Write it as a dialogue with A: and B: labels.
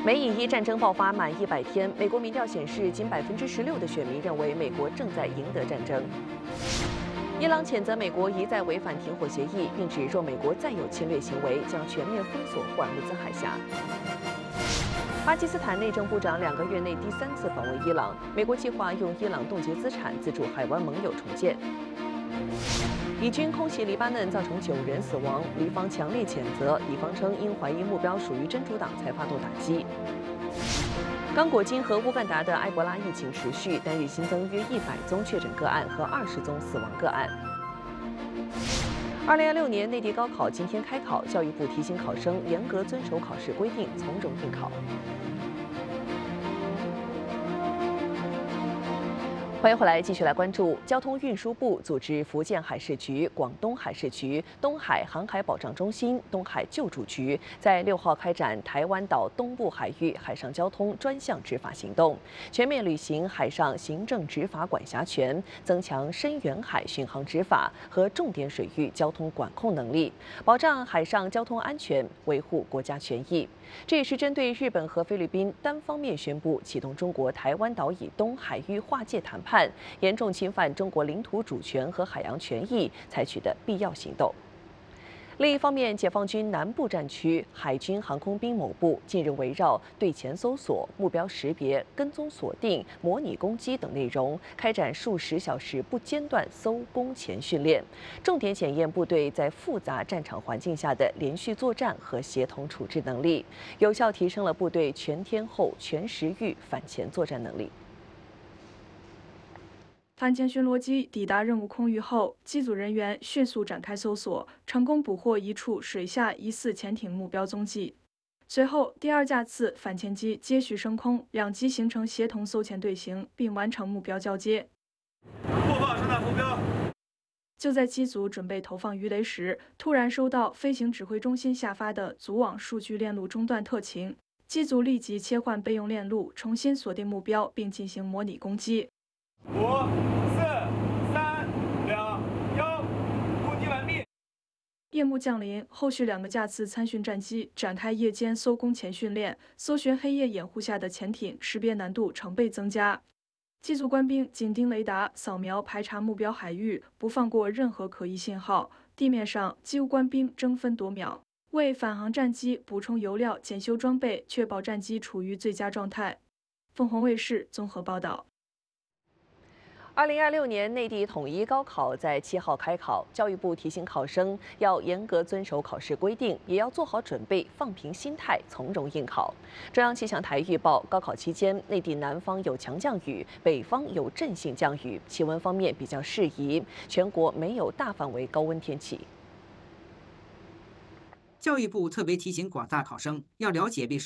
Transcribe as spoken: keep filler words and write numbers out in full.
A: 美以伊战争爆发满一百天，美国民调显示，仅百分之十六的选民认为美国正在赢得战争。伊朗谴责美国一再违反停火协议，并指若美国再有侵略行为，将全面封锁霍尔木兹海峡。巴基斯坦内政部长两个月内第三次访问伊朗，美国计划用伊朗冻结资产资助海湾盟友重建。以军空袭黎巴嫩，造成九人死亡，黎方强烈谴责，以方称因怀疑目标属于真主党才发动打击。刚果金和乌干达的埃博拉疫情持续，单日新增约一百宗确诊个案和二十宗死亡个案。二零二六年内地高考今天开考，教育部提醒考生严格遵守考试规定，从容应考。欢迎回来，继续来关注交通运输部组织福建海事局、广东海事局、东海航海保障中心、东海救助局，在六号开展台湾岛东部海域海上交通专项执法行动，全面履行海上行政执法管辖权，增强深远海巡航执法和重点水域交通管控能力，保障海上交通安全，维护国家权益。这也是针对日本和菲律宾单方面宣布启动中国台湾岛以东海域划界谈判，严重侵犯中国领土主权和海洋权益，采取的必要行动。另一方面，解放军南部战区海军航空兵某部近日围绕对前搜索、目标识别、跟踪锁定、模拟攻击等内容，开展数十小时不间断搜攻前训练，重点检验部队在复杂战场环境下的连续作战和协同处置能力，有效提升了部队全天候、全时域反潜作战能力。
B: 反潜巡逻机抵达任务空域后，机组人员迅速展开搜索，成功捕获一处水下疑似潜艇目标踪迹。随后，第二架次反潜机接续升空，两机形成协同搜潜队形，并完成目标交接。
C: 播放生产目标。
B: 就在机组准备投放鱼雷时，突然收到飞行指挥中心下发的组网数据链路中断特情，机组立即切换备用链路，重新锁定目标，并进行模拟攻击。
C: 五、四、三、两、一，攻击完毕。
B: 夜幕降临，后续两个架次参训战机展开夜间搜攻前训练，搜寻黑夜掩护下的潜艇，识别难度成倍增加。机组官兵紧盯雷达，扫描排查目标海域，不放过任何可疑信号。地面上，机务官兵争分夺秒，为返航战机补充油料、检修装备，确保战机处于最佳状态。凤凰卫视综合报道。
A: 二零二六年内地统一高考在七号开考，教育部提醒考生要严格遵守考试规定，也要做好准备，放平心态，从容应考。中央气象台预报，高考期间内地南方有强降雨，北方有阵性降雨，气温方面比较适宜，全国没有大范围高温天气。
D: 教育部特别提醒广大考生要了解并